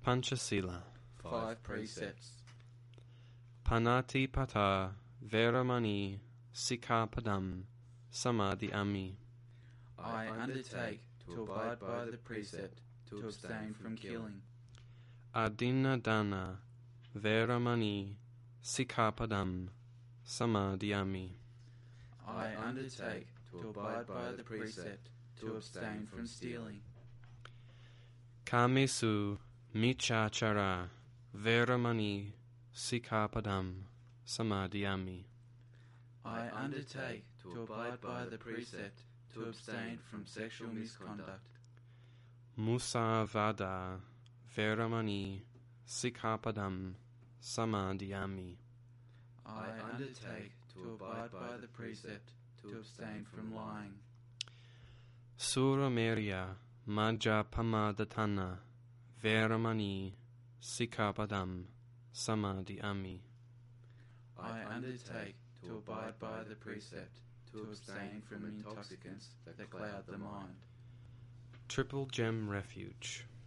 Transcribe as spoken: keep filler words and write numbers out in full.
Panchasila. Five precepts. Panati pata veramani sikhapadam samadhiyami. I undertake to abide by the precept to abstain from killing. Adinadana veramani sikhapadam samadhiyami. I undertake to abide by the precept to abstain from stealing. Kamesu michachara veramani sikhapadam samadhiyami. I undertake to abide by the precept to abstain from sexual misconduct. Musavada veramani sikhapadam samadhiyami. I undertake to abide by the precept to abstain from lying. Suramerya majjapamadhatana veramani sikhapadam samadhiyami. I undertake to abide by the precept to abstain from intoxicants that cloud the mind. Triple Gem Refuge.